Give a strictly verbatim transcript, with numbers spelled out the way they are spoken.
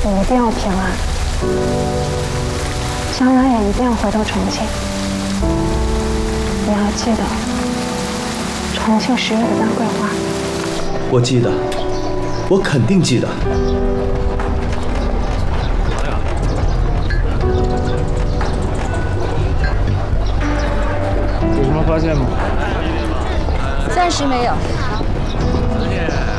你一定要平安，将来也一定要回到重庆。你要记得重庆十月的丹桂花。 我记得，我肯定记得。 有什么发现吗？ 暂时没有。